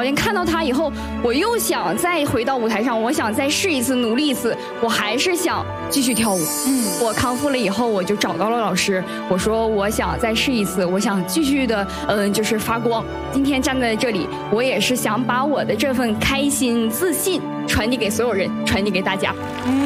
条件，看到他以后，我又想再回到舞台上，我想再试一次，努力一次，我还是想继续跳舞。我康复了以后，我就找到了老师，我说我想再试一次，我想继续的，就是发光。今天站在这里，我也是想把我的这份开心、自信传递给所有人，传递给大家。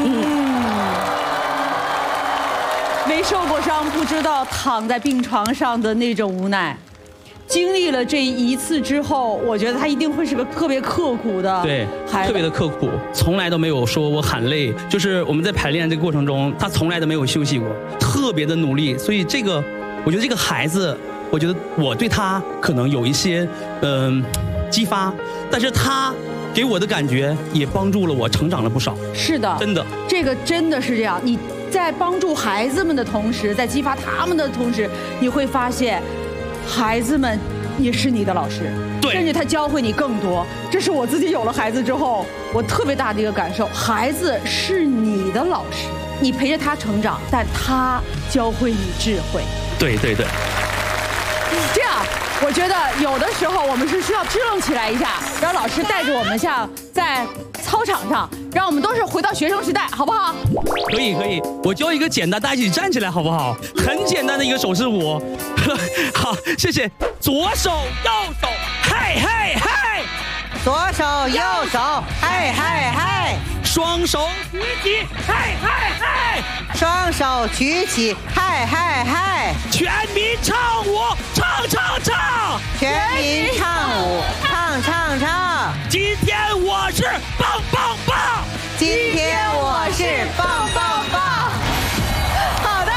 没受过伤，不知道躺在病床上的那种无奈。经历了这一次之后，我觉得他一定会是个特别刻苦的， 对，特别的刻苦，从来都没有说我喊累。就是我们在排练这个过程中，他从来都没有休息过，特别的努力。所以这个，我觉得这个孩子，我觉得我对他可能有一些激发，但是他给我的感觉也帮助了我成长了不少。 是的， 真的， 这个真的是这样。你在帮助孩子们的同时，在激发他们的同时，你会发现。孩子们也是你的老师， 对， 甚至他教会你更多。这是我自己有了孩子之后，我特别大的一个感受。孩子是你的老师，你陪着他成长，但他教会你智慧。 对对对。 这样，我觉得有的时候我们是需要支棱起来一下，让老师带着我们像在操场上，让我们都是回到学生时代，好不好？ 可以可以，我教一个简单，大家一起站起来好不好？很简单的一个手势舞。好，谢谢。左手右手，嘿嘿嘿； 左手右手，嘿嘿嘿； 双手举起，嘿嘿嘿； 双手举起，嘿嘿嘿； 全民唱舞，唱唱唱； 全民唱舞，唱唱唱。 今天我是棒棒棒， 今天我是棒棒棒。 好的。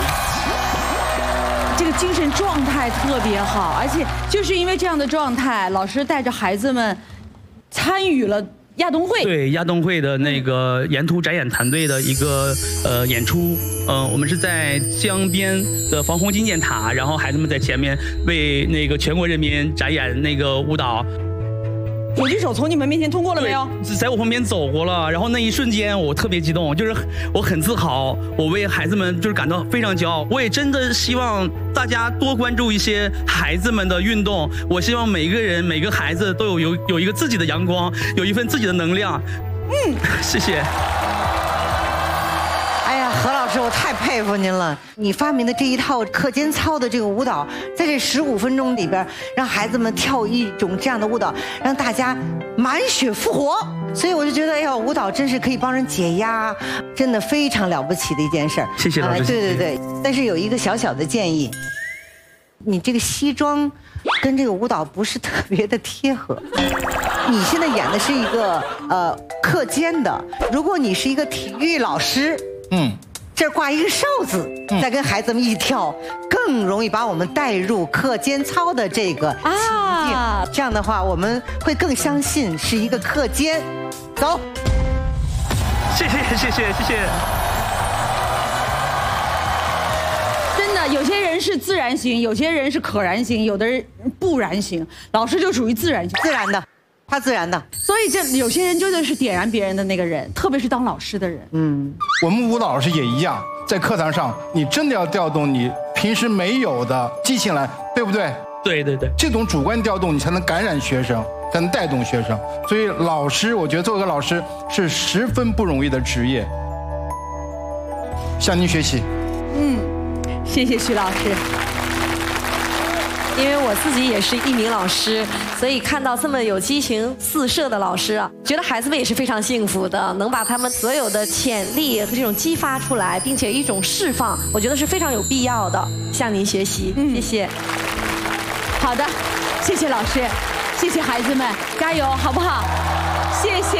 这个精神状态特别好，而且就是因为这样的状态，老师带着孩子们参与了亚冬会。 对，亚冬会的那个沿途展演团队的一个演出，我们是在江边的防洪金箭塔，然后孩子们在前面为那个全国人民展演那个舞蹈。 有举手从你们面前通过了没有？ 在我旁边走过了，然后那一瞬间我特别激动，就是我很自豪，我为孩子们就是感到非常骄傲。我也真的希望大家多关注一些孩子们的运动，我希望每个人每个孩子都有一个自己的阳光，有一份自己的能量。谢谢。 哎呀，何老师，我太佩服您了！你发明的这一套课间操的这个舞蹈，在这15分钟里边，让孩子们跳一种这样的舞蹈，让大家满血复活。所以我就觉得，哎呦，舞蹈真是可以帮人解压，真的非常了不起的一件事儿。 谢谢老师。 对对对，但是有一个小小的建议，你这个西装跟这个舞蹈不是特别的贴合。你现在演的是一个课间的，如果你是一个体育老师。这儿挂一个哨子，再跟孩子们一起跳，更容易把我们带入课间操的这个情境。这样的话，我们会更相信是一个课间。走， 谢谢谢谢谢谢。 真的，有些人是自然型，有些人是可燃型，有的人不燃型。老师就属于自然型， 自然的。他自然的， 所以这有些人真的是点燃别人的那个人，特别是当老师的人。 我们舞蹈老师也一样，在课堂上，你真的要调动你平时没有的激情来，对不对？ 对对对， 这种主观调动，你才能感染学生，才能带动学生。所以老师，我觉得做一个老师是十分不容易的职业。向您学习。 谢谢徐老师。 因为我自己也是一名老师，所以看到这么有激情四射的老师啊，觉得孩子们也是非常幸福的，能把他们所有的潜力和这种激发出来，并且一种释放，我觉得是非常有必要的。向您学习，谢谢。 好的，谢谢老师，谢谢孩子们，加油，好不好？谢谢。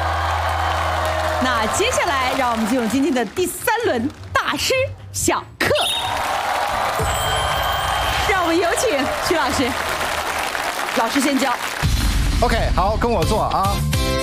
那接下来，让我们进入今天的第3轮大师小课。让我们有请徐老师，老师先教。 OK， 好，跟我做啊。